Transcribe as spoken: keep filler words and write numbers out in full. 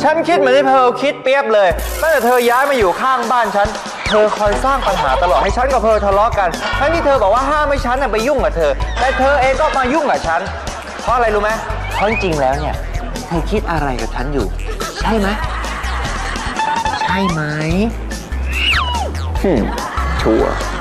ฉันคิดเหมือนที่เธอคิดเปรียบเลยตั้งแต่เธอย้ายมาอยู่ข้างบ้านฉันเธอคอยสร้างปัญหาตลอดให้ฉันกับเธอทะเลาะกันทั้งที่เธอบอกว่าห้ามไม่ฉันไปยุ่งกับเธอแต่เธอเองก็มายุ่งกับฉันเพราะอะไรรู้ไหมเพราะจริงๆแล้วเนี่ยเธอคิดอะไรกับฉันอยู่ใช่ไหมใช่ไหมฮึชัวร์